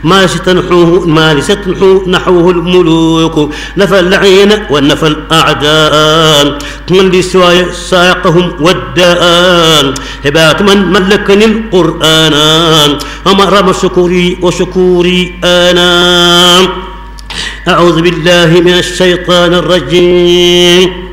ما لستنحوه نحوه الملوك، نفى اللعين ونفى الأعداء، من لسواي ساقهم والداء، هبات من ملكني القرآن، أمر شكوري وشكوري أنا. أعوذ بالله من الشيطان الرجيم.